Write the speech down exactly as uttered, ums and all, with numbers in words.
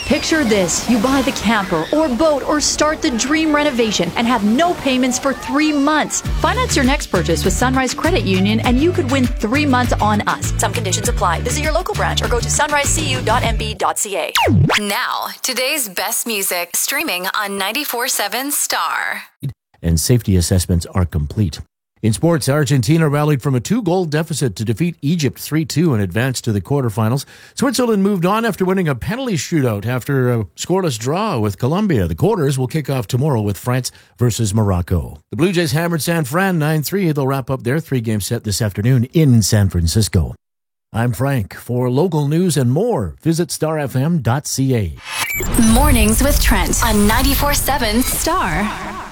Picture this. You buy the camper or boat or start the dream renovation and have no payments for three months. Finance your next purchase with Sunrise Credit Union and you could win three months on us. Some conditions apply. Visit your local branch or go to sunrise c u dot m b dot c a. Now, today's best music streaming on ninety-four point seven Star. And safety assessments are complete. In sports, Argentina rallied from a two-goal deficit to defeat Egypt three two and advanced to the quarterfinals. Switzerland moved on after winning a penalty shootout after a scoreless draw with Colombia. The quarters will kick off tomorrow with France versus Morocco. The Blue Jays hammered San Fran nine three. They'll wrap up their three-game set this afternoon in San Francisco. I'm Frank. For local news and more, visit star f m dot c a. Mornings with Trent on ninety-four point seven Star.